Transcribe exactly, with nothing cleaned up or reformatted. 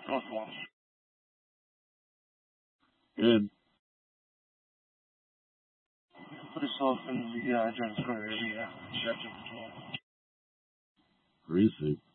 Northwest. Good. Put yourself in the uh, Jones Square area. Chapter patrol. Greasy.